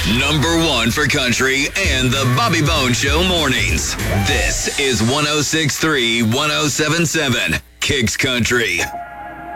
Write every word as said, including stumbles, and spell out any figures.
Number one for country and the Bobby Bone Show mornings. This is one oh six point three, one oh seven point seven Kicks Country.